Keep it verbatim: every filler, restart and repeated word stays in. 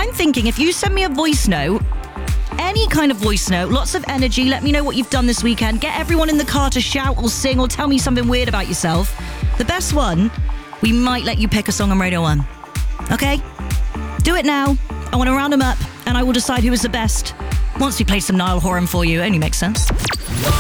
I'm thinking if you send me a voice note, any kind of voice note, lots of energy, let me know what you've done this weekend, get everyone in the car to shout or sing or tell me something weird about yourself. The best one, we might let you pick a song on Radio one. Okay? Do it now. I want to round them up, and I will decide who is the best once we play some Niall Horan for you. Only makes sense.